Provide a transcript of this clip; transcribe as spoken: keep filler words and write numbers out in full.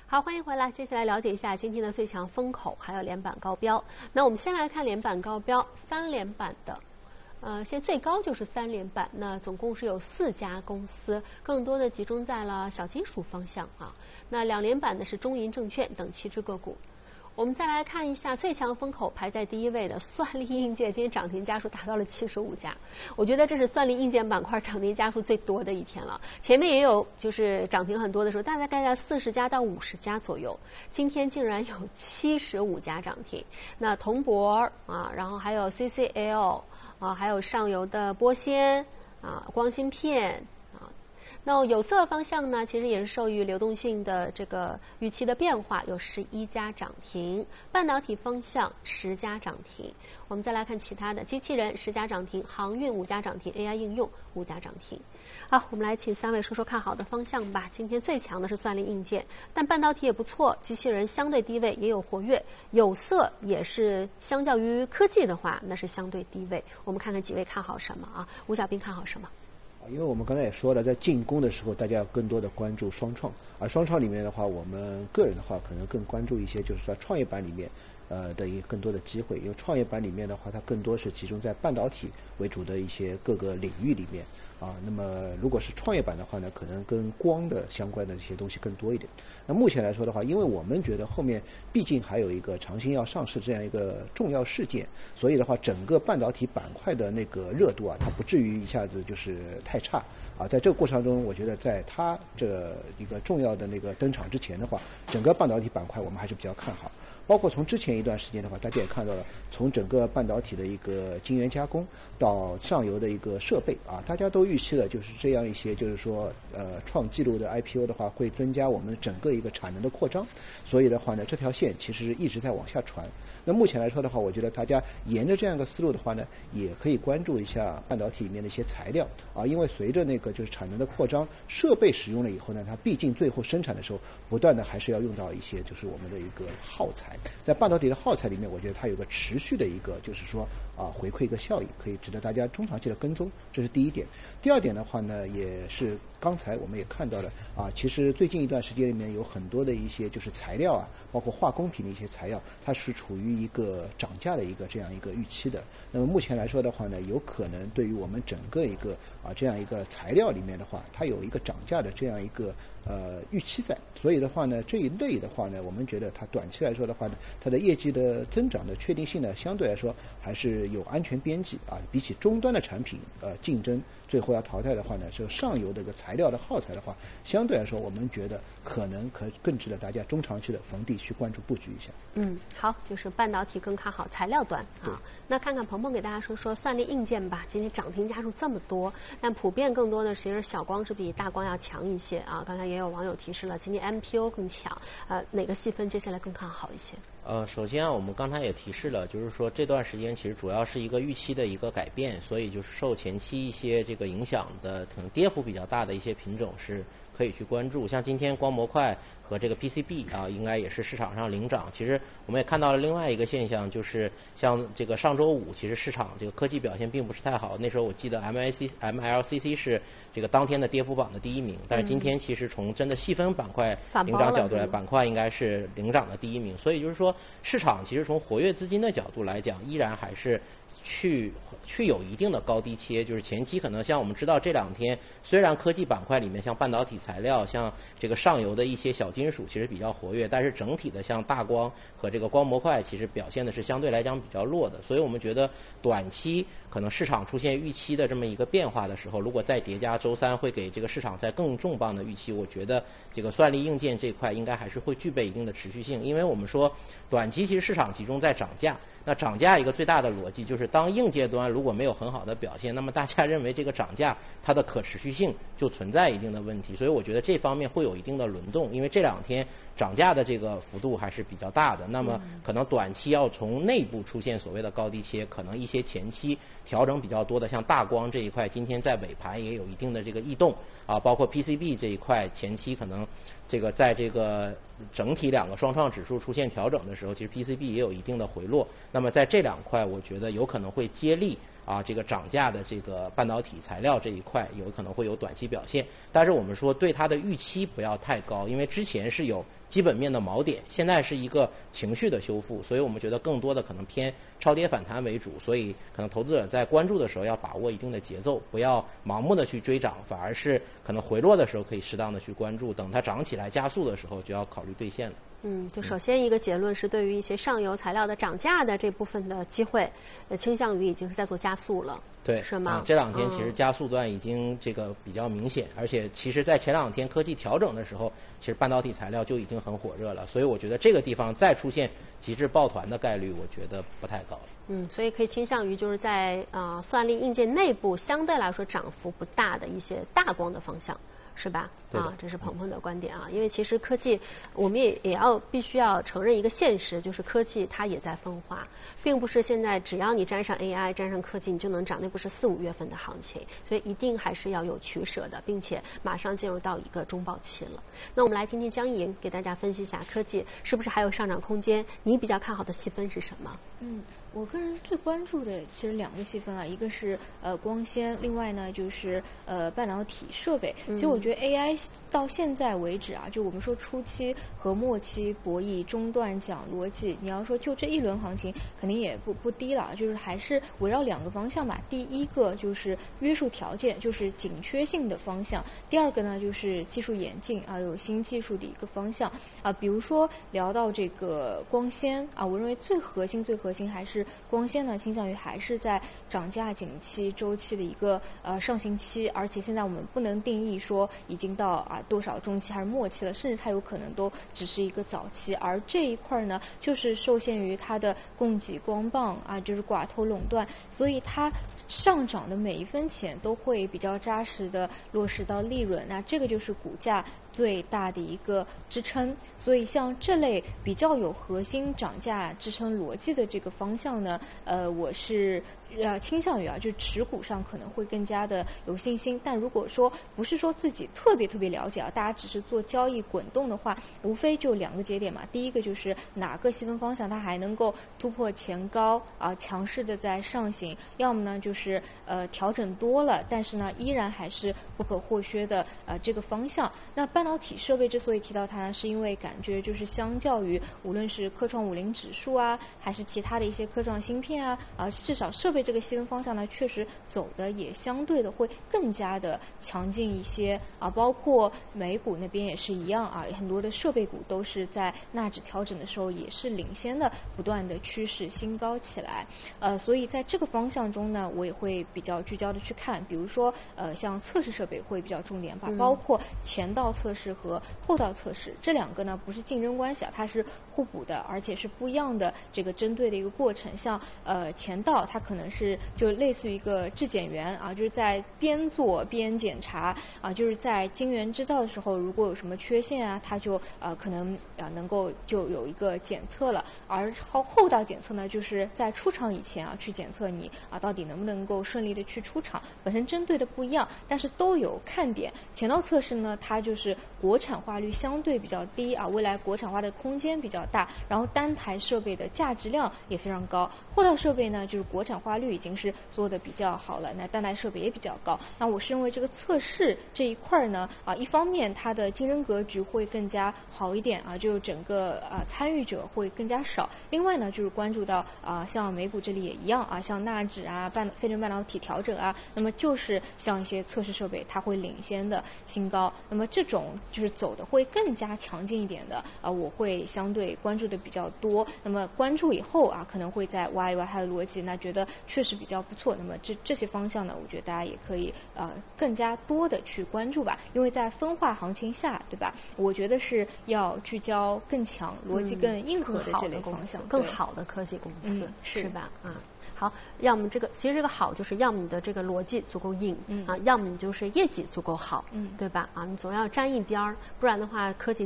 好，欢迎回来。接下来了解一下今天的最强风口，还有连板高标。那我们先来看连板高标，三连板的，呃，现在最高就是三连板。那总共是有四家公司，更多的集中在了小金属方向啊。那两连板的是中银证券等七只个股。我们再来看一下最强风口排在第一位的算力硬件，今天涨停家数达到了七十五家，我觉得这是算力硬件板块涨停家数最多的一天了。前面也有就是涨停很多的时候，大概在四十家到五十家左右，今天竟然有七十五家涨停。那铜箔啊，然后还有 C C L 啊，还有上游的玻纤啊，光芯片。那有色方向呢，其实也是受益于流动性的这个预期的变化，有十一家涨停。半导体方向十家涨停。我们再来看其他的，机器人十家涨停，航运五家涨停 ，A I 应用五家涨停。好，我们来请三位说说看好的方向吧。今天最强的是算力硬件，但半导体也不错，机器人相对低位也有活跃，有色也是相较于科技的话，那是相对低位。我们看看几位看好什么啊？吴小兵看好什么？ 因为我们刚才也说了，在进攻的时候，大家要更多的关注双创，而双创里面的话，我们个人的话可能更关注一些，就是说创业板里面，呃的一个更多的机会。因为创业板里面的话，它更多是集中在半导体为主的一些各个领域里面啊。那么如果是创业板的话呢，可能跟光的相关的一些东西更多一点。那目前来说的话，因为我们觉得后面毕竟还有一个长兴要上市这样一个重要事件，所以的话，整个半导体板块的那个热度啊，它不至于一下子就是太差啊。在这个过程中，我觉得在它这一个重要的那个登场之前的话，整个半导体板块我们还是比较看好。包括从之前一段时间的话，大家也看到了，从整个半导体的一个晶圆加工到上游的一个设备啊，大家都预期了，就是这样一些，就是说呃创纪录的 I P O 的话，会增加我们整个一个产能的扩张。所以的话呢，这条线其实一直在往下传。那目前来说的话，我觉得大家沿着这样一个思路的话呢，也可以关注一下半导体里面的一些材料啊，因为随着那个就是产能的扩张，设备使用了以后呢，它毕竟最后生产的时候，不断的还是要用到一些就是我们的一个耗材。在半导体的耗材里面，我觉得它有个持续的一个就是说啊回馈一个效应，可以值得大家中长期的跟踪，这是第一点。第二点的话呢，也是刚才我们也看到了啊，其实最近一段时间里面有很多的一些就是材料啊，包括化工品的一些材料，它是处于一个涨价的一个这样一个预期的。那么目前来说的话呢，有可能对于我们整个一个啊这样一个材料里面的话，它有一个涨价的这样一个呃预期在。所以的话呢，这一类的话呢，我们觉得它短期来说的话呢，它的业绩的增长的确定性呢，相对来说还是有安全边际啊。比起终端的产品呃竞争最后要淘汰的话呢，这上游的一个材料的耗材的话，相对来说我们觉得可能可更值得大家中长期的逢低去关注布局一下。 嗯，好，就是半导体更看好材料端啊。那看看鹏鹏给大家说说算力硬件吧，今天涨停家数这么多，但普遍更多的其实小光是比大光要强一些啊。刚才也有网友提示了，今天 M P O 更强，呃，哪个细分接下来更看好一些？ 呃，首先啊，我们刚才也提示了，就是说这段时间其实主要是一个预期的一个改变，所以就是受前期一些这个影响的，可能跌幅比较大的一些品种是可以去关注。像今天光模块和这个 P C B 啊，应该也是市场上领涨。其实我们也看到了另外一个现象，就是像这个上周五，其实市场这个科技表现并不是太好。那时候我记得 M I C M L C C 是这个当天的跌幅榜的第一名，但是今天其实从真的细分板块领涨角度来，板块应该是领涨的第一名。所以就是说，市场其实从活跃资金的角度来讲，依然还是去去有一定的高低切，就是前期可能像我们知道这两天，虽然科技板块里面像半导体材料、像这个上游的一些小金属其实比较活跃，但是整体的像大光和这个光模块其实表现的是相对来讲比较弱的，所以我们觉得短期可能市场出现预期的这么一个变化的时候，如果再叠加周三会给这个市场再更重磅的预期，我觉得这个算力硬件这块应该还是会具备一定的持续性，因为我们说短期其实市场集中在涨价。那涨价一个最大的逻辑就是，当硬件端如果没有很好的表现，那么大家认为这个涨价它的可持续性就存在一定的问题，所以我觉得这方面会有一定的轮动，因为这两天涨价的这个幅度还是比较大的，那么可能短期要从内部出现所谓的高低切，可能一些前期调整比较多的，像大光这一块，今天在尾盘也有一定的这个异动啊，包括 P C B 这一块前期可能这个在这个整体两个双创指数出现调整的时候，其实 P C B 也有一定的回落。那么在这两块，我觉得有可能会接力啊，这个涨价的这个半导体材料这一块有可能会有短期表现。但是我们说对它的预期不要太高，因为之前是有基本面的锚点，现在是一个情绪的修复，所以我们觉得更多的可能偏超跌反弹为主，所以可能投资者在关注的时候要把握一定的节奏，不要盲目的去追涨，反而是可能回落的时候可以适当的去关注，等它涨起来加速的时候就要考虑兑现了。 嗯，就首先一个结论是，对于一些上游材料的涨价的这部分的机会，呃，倾向于已经是在做加速了。 对， 是吗？ 嗯、这两天其实加速段已经这个比较明显，嗯、而且其实在前两天科技调整的时候，其实半导体材料就已经很火热了，所以我觉得这个地方再出现极致抱团的概率，我觉得不太高了。 嗯，所以可以倾向于就是在啊、呃、算力硬件内部相对来说涨幅不大的一些大光的方向。是吧？啊，这是鹏鹏的观点啊。因为其实科技，我们也也要必须要承认一个现实，就是科技它也在分化，并不是现在只要你沾上 A I、沾上科技，你就能涨，那不是四五月份的行情，所以一定还是要有取舍的，并且马上进入到一个中报期了。那我们来听听江莹给大家分析一下科技是不是还有上涨空间？你比较看好的细分是什么？ 嗯。我个人最关注的其实两个细分啊，一个是呃光纤，另外呢就是呃半导体设备。其实我觉得 A I 到现在为止啊，就我们说初期和末期博弈，中段讲逻辑，你要说就这一轮行情，肯定也不不低了，就是还是围绕两个方向吧。第一个就是约束条件，就是紧缺性的方向；第二个呢就是技术演进啊，有新技术的一个方向啊。比如说聊到这个光纤啊，我认为最核心、最核心还是。光纤呢，倾向于还是在涨价景气周期的一个呃上行期，而且现在我们不能定义说已经到啊多少中期还是末期了，甚至它有可能都只是一个早期。而这一块呢，就是受限于它的供给光棒啊，就是寡头垄断，所以它上涨的每一分钱都会比较扎实的落实到利润，那这个就是股价最大的一个支撑。所以像这类比较有核心涨价支撑逻辑的这个方向呢，呃，我是呃倾向于啊，就持股上可能会更加的有信心。但如果说不是说自己特别特别了解啊，大家只是做交易滚动的话，无非就两个节点嘛。第一个就是哪个细分方向它还能够突破前高啊，强势的在上行；要么呢就是呃调整多了，但是呢依然还是不可或缺的呃这个方向。那半导体设备之所以提到它呢，是因为感觉就是相较于无论是科创五零指数啊，还是其他的一些科创芯片啊，啊至少设备这个细分方向呢，确实走的也相对的会更加的强劲一些啊。包括美股那边也是一样啊，很多的设备股都是在纳指调整的时候也是领先的，不断的趋势新高起来。呃，所以在这个方向中呢，我也会比较聚焦的去看，比如说呃像测试设备会比较重点吧， 嗯、 包括前道测试和后道测试这两个呢不是竞争关系啊，它是互补的，而且是不一样的这个针对的一个过程。像呃前道它可能是就类似于一个质检员啊，就是在边做边检查啊，就是在晶圆制造的时候，如果有什么缺陷啊，它就呃可能呃能够就有一个检测了。而后后道检测呢，就是在出厂以前啊去检测你啊到底能不能够顺利的去出厂，本身针对的不一样，但是都有看点。前道测试呢，它就是国产化率相对比较低啊，未来国产化的空间比较大，然后单台设备的价值量也非常高。后道设备呢，就是国产化率已经是做的比较好了，那单台设备也比较高。那我是认为这个测试这一块呢，啊，一方面它的竞争格局会更加好一点啊，就整个啊参与者会更加少。另外呢，就是关注到啊，像美股这里也一样啊，像纳指啊、半费城半导体调整啊，那么就是像一些测试设备，它会领先的新高。那么这种就是走的会更加强劲一点的啊，我会相对关注的比较多。那么关注以后啊，可能会再挖一挖它的逻辑，那觉得确实比较不错。那么这这些方向呢，我觉得大家也可以呃更加多的去关注吧，因为在分化行情下，对吧？我觉得是要聚焦更强、逻辑更硬核的这类方向， 更好的科技公司， 嗯、是, 是吧？啊。好，要么这个其实这个好就是要么你的这个逻辑足够硬， 嗯啊，要么你就是业绩足够好， 嗯， 对吧？啊，你总要沾一边儿，不然的话科技